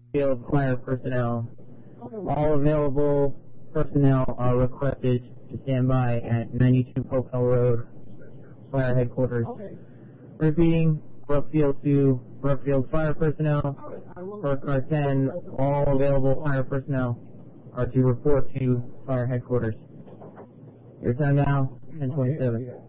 Field fire personnel. All available personnel are requested to stand by at 92 Popel Road, fire headquarters. Repeating, Brookfield to Brookfield fire personnel. For car 10, all available fire personnel are to report to fire headquarters. Your time now, 10:27.